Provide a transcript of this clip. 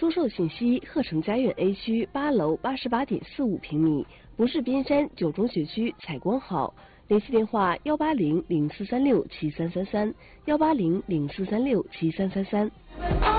出售信息：鹤城家苑 A 区8楼88.45平米，不是边山9中学区采光好。联系电话：18004367333，18004367333。